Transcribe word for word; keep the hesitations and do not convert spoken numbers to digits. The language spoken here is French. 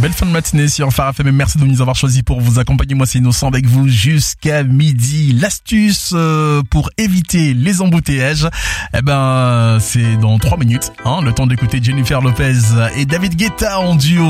belle fin de matinée sur Phare F M. Merci de nous avoir choisi pour vous accompagner. Moi, c'est Innocent avec vous jusqu'à midi. L'astuce euh, pour éviter les embouteillages, eh ben, c'est dans trois minutes. Hein, le temps d'écouter Jennifer Lopez et David Guetta en duo.